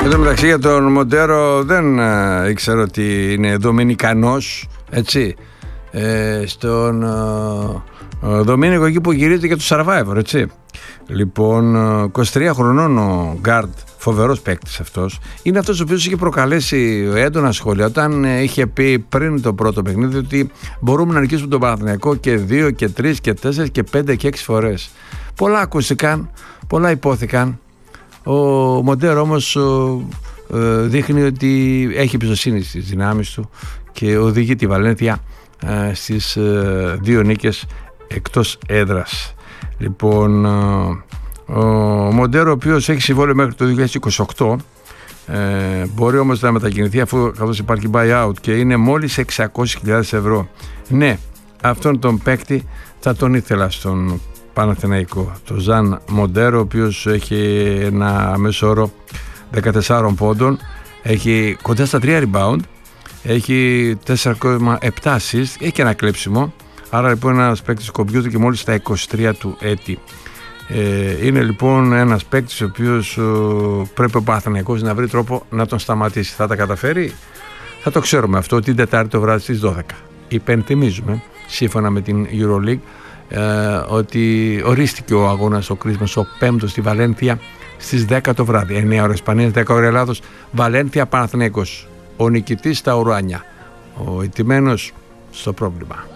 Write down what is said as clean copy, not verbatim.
Εν τω μεταξύ για τον Μοντέρο δεν ήξερα ότι είναι Δομινικανός, έτσι. Στον Δομήνικο εκεί που γυρίζει και το Survivor, έτσι. Λοιπόν, 23 χρονών ο Γκάρντ, φοβερός παίκτης αυτός. Είναι αυτός ο οποίος είχε προκαλέσει έντονα σχόλια όταν είχε πει πριν το πρώτο παιχνίδι ότι μπορούμε να νικήσουμε τον Παναθηναϊκό και 2 και 3 και 4 και 5 και 6 φορές. Πολλά ακούστηκαν, πολλά υπόθηκαν. Ο Μοντέρο όμως δείχνει ότι έχει εμπιστοσύνη στις δυνάμεις του και οδηγεί τη Βαλένθια στις 2 νίκες εκτός έδρας. Λοιπόν, ο Μοντέρο, ο οποίος έχει συμβόλαιο μέχρι το 2028, μπορεί όμως να μετακινηθεί καθώς υπάρχει buyout και είναι μόλις 600.000 ευρώ. Ναι, αυτόν τον παίκτη θα τον ήθελα στον Παναθηναϊκό, το Ζαν Μοντέρο, ο οποίος έχει ένα μέσο όρο 14 πόντων, έχει κοντά στα 3 rebound, έχει 4,7 assist, έχει και ένα κλέψιμο. Άρα λοιπόν ένας παίκτης κομπιούτου και μόλις στα 23 του έτη. Είναι λοιπόν ένας παίκτης ο οποίος πρέπει ο Παναθηναϊκός να βρει τρόπο να τον σταματήσει. Θα τα καταφέρει? Θα το ξέρουμε αυτό την Τετάρτη το βράδυ στις 12. Υπενθυμίζουμε, σύμφωνα με την EuroLeague, ότι ορίστηκε ο αγώνας, ο κρίσμας, ο 5ος στη Βαλένθια στις 10 το βράδυ. 9 ώρα Ισπανίας, 10 ώρα Ελλάδος. Βαλένθια Παναθηναϊκός. Ο νικητής στα ουράνια. Ο ηττημένος στο πρόβλημα.